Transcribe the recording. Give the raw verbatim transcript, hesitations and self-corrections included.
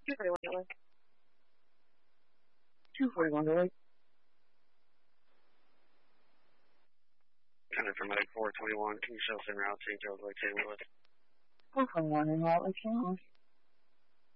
two forty-one, Gateway. two forty-one, Gateway. Coming from Medic four twenty-one, can you show us en route to Saint Lewis? four twenty-one, en route to Saint Louis.